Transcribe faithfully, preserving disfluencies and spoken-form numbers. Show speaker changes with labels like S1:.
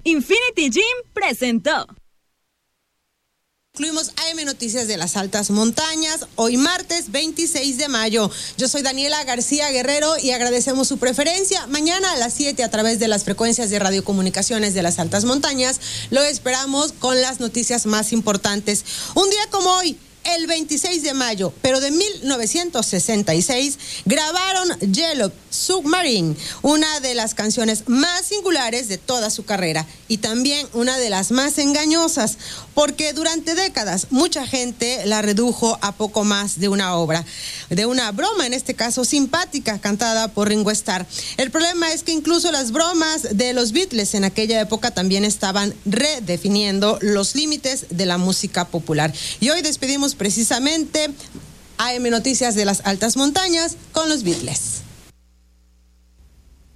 S1: Infinity Gym presentó.
S2: Incluimos A M Noticias de las Altas Montañas, hoy martes veintiséis de mayo. Yo soy Daniela García Guerrero y agradecemos su preferencia. Mañana a las siete a través de las frecuencias de radiocomunicaciones de las Altas Montañas, lo esperamos con las noticias más importantes. Un día como hoy, el veintiséis de mayo, pero de mil novecientos sesenta y seis, grabaron Yellow Submarine, una de las canciones más singulares de toda su carrera y también una de las más engañosas, porque durante décadas mucha gente la redujo a poco más de una obra, de una broma, en este caso simpática, cantada por Ringo Starr. El problema es que incluso las bromas de los Beatles en aquella época también estaban redefiniendo los límites de la música popular. Y hoy despedimos precisamente A M Noticias de las Altas Montañas con los Beatles.